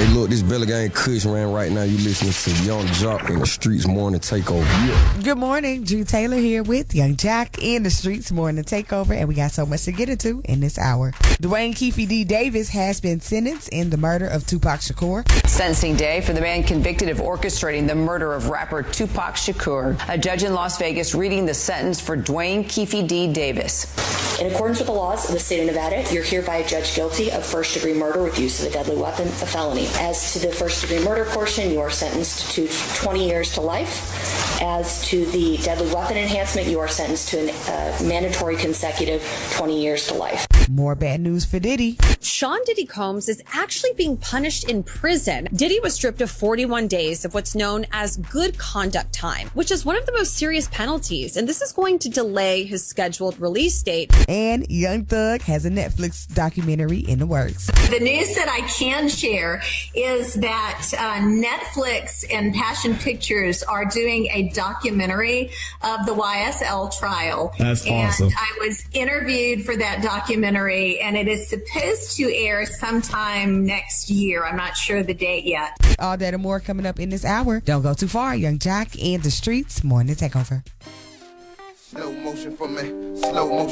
Hey, look, this Belly Gang Kush, man. Right now, you listening to Young Jock in the Streets Morning Takeover. Yeah. Good morning. Drew Taylor here with Young Jock in the Streets Morning Takeover, and we got so much to get into in this hour. Dwayne Keefe D. Davis has been sentenced in the murder of Tupac Shakur. Sentencing day for the man convicted of orchestrating the murder of rapper Tupac Shakur. A judge in Las Vegas reading the sentence for Dwayne Keefe D. Davis. In accordance with the laws of the state of Nevada, you're hereby judged guilty of first-degree murder with use of a deadly weapon, a felony. As to the first-degree murder portion, you are sentenced to 20 years to life. As to the deadly weapon enhancement, you are sentenced to a mandatory consecutive 20 years to life. More bad news for Diddy. Sean Diddy Combs is actually being punished in prison. Diddy was stripped of 41 days of what's known as good conduct time, which is one of the most serious penalties, and this is going to delay his scheduled release date. And Young Thug has a Netflix documentary in the works. The news that I can share is that Netflix and Passion Pictures are doing a documentary of the YSL trial. That's awesome. And I was interviewed for that documentary, and it is supposed to air sometime next year. I'm not sure the date yet. All that and more coming up in this hour. Don't go too far. Young Jock in the Streets Morning Takeover. Slow motion for me. Slow motion.